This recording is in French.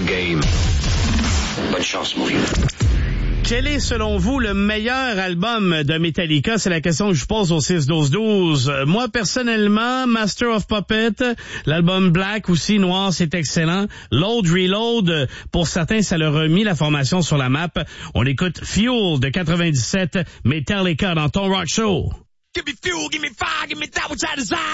game. Bonne chance, mon vieux. Quel est, selon vous, le meilleur album de Metallica? C'est la question que je pose au 6-12-12. Moi, personnellement, Master of Puppets, l'album Black aussi, Noir, c'est excellent. Load, Reload, pour certains, ça leur a mis la formation sur la map. On écoute Fuel de 97, Metallica dans ton Rock Show. Give me fuel, give me fire, give me that which I desire.